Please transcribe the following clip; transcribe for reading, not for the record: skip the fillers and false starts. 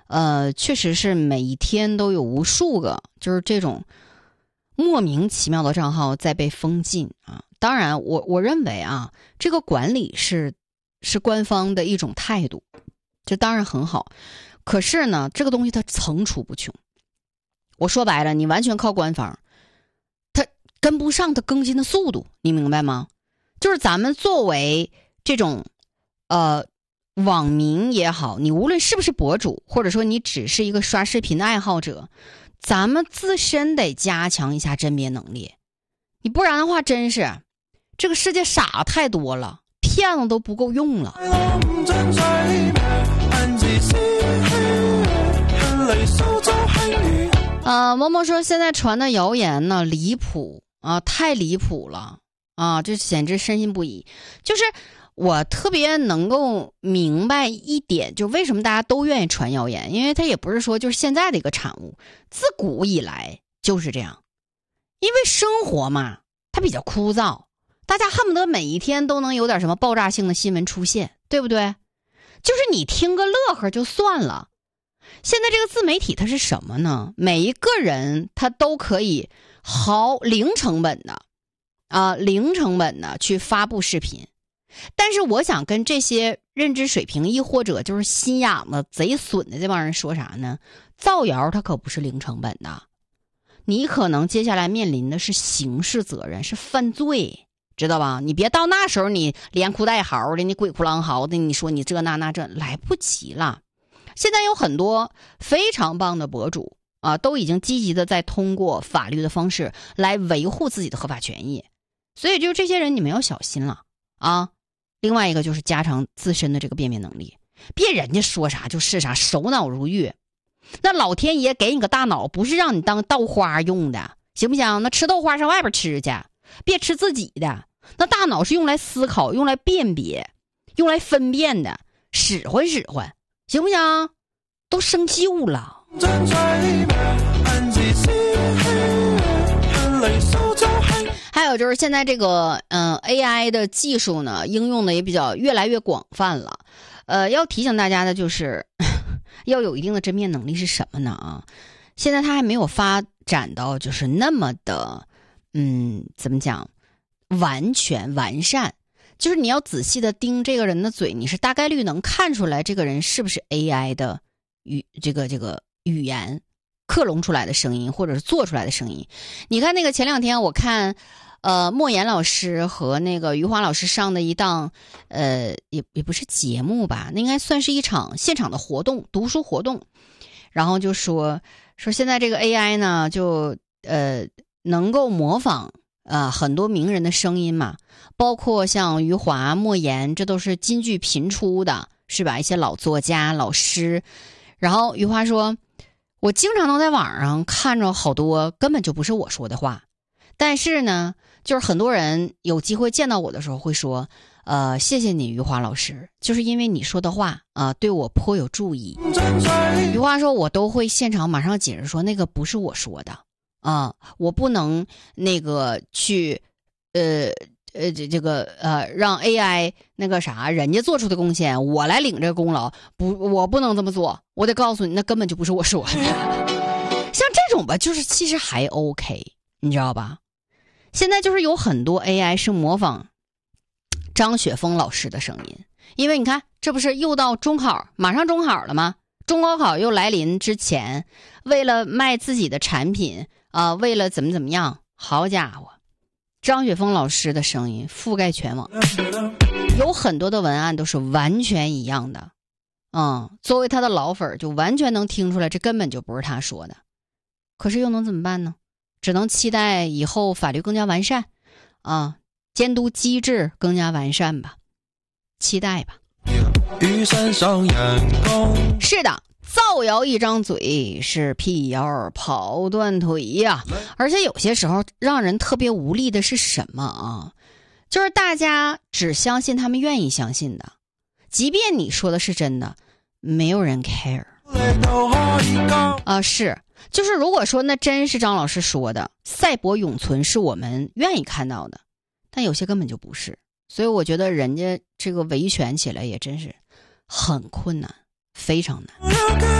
确实是每一天都有无数个就是这种莫名其妙的账号在被封禁啊。当然我认为啊，这个管理是官方的一种态度，这当然很好。可是呢，这个东西它层出不穷。我说白了，你完全靠官方，它跟不上它更新的速度，你明白吗？就是咱们作为这种网民也好，你无论是不是博主，或者说你只是一个刷视频的爱好者，咱们自身得加强一下甄别能力。你不然的话，真是这个世界傻太多了，骗子都不够用了。萌萌说现在传的谣言呢离谱啊，太离谱了啊，这简直深信不疑。就是我特别能够明白一点，就为什么大家都愿意传谣言，因为它也不是说就是现在的一个产物，自古以来就是这样。因为生活嘛，它比较枯燥，大家恨不得每一天都能有点什么爆炸性的新闻出现，对不对？就是你听个乐呵就算了。现在这个自媒体它是什么呢？每一个人他都可以零成本的去发布视频。但是我想跟这些认知水平亦或者就是心眼子贼损的这帮人说啥呢？造谣它可不是零成本的，你可能接下来面临的是刑事责任，是犯罪，知道吧？你别到那时候你连哭带嚎的，你鬼哭狼嚎的，你说你这那这来不及了。现在有很多非常棒的博主啊，都已经积极的在通过法律的方式来维护自己的合法权益，所以就是这些人你们要小心了啊。另外一个就是加强自身的这个辨别能力，别人家说啥就是啥，手脑如玉。那老天爷给你个大脑，不是让你当豆花用的，行不行？那吃豆花上外边吃去，别吃自己的。那大脑是用来思考，用来辨别，用来分辨的，使唤，行不行？都生锈了。还有就是现在这个AI 的技术呢，应用的也越来越广泛了。要提醒大家的就是要有一定的甄别能力是什么呢啊？现在它还没有发展到就是那么的怎么讲完全完善，就是你要仔细的盯这个人的嘴，你是大概率能看出来这个人是不是 AI 的这个语言克隆出来的声音，或者是做出来的声音。你看那个前两天我看莫言老师和那个余华老师上的一档也不是节目吧，那应该算是一场现场的活动，读书活动。然后就说现在这个 AI 呢就能够模仿很多名人的声音嘛，包括像余华、莫言，这都是金句频出的，是吧？一些老作家、老师。然后余华说，我经常能在网上看着好多根本就不是我说的话，但是呢就是很多人有机会见到我的时候会说谢谢你余华老师，就是因为你说的话对我颇有助益。余华说我都会现场马上解释说那个不是我说的我不能那个去让 AI 那个啥人家做出的贡献我来领这个功劳，我不能这么做，我得告诉你那根本就不是我说的。像这种吧就是其实还 OK， 你知道吧？现在就是有很多 AI 是模仿张雪峰老师的声音，因为你看这不是又到中考，马上中考了吗？中高考又来临之前，为了卖自己的产品为了怎么样，好家伙，张雪峰老师的声音覆盖全网，有很多的文案都是完全一样的作为他的老粉就完全能听出来这根本就不是他说的。可是又能怎么办呢？只能期待以后法律更加完善监督机制更加完善吧，期待吧。是的，造谣一张嘴是辟谣跑断腿呀。而且有些时候让人特别无力的是什么就是大家只相信他们愿意相信的，即便你说的是真的，没有人 care 是，就是如果说那真是张老师说的，赛博永存是我们愿意看到的，但有些根本就不是。所以我觉得人家这个维权起来也真是很困难，非常难。